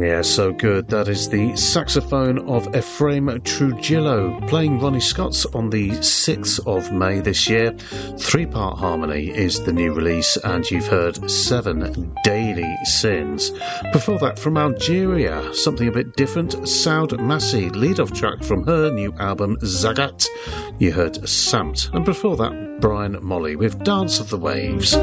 Yeah, so good. That is the saxophone of Ephraim Trujillo playing Ronnie Scott's on the 6th of May this year. 3-part harmony is the new release, and you've heard 7 Daily Sins. Before that, from Algeria, something a bit different, Saud Massi, lead-off track from her new album Zagat. You heard Samt, and before that, Brian Molly with Dance of the Waves.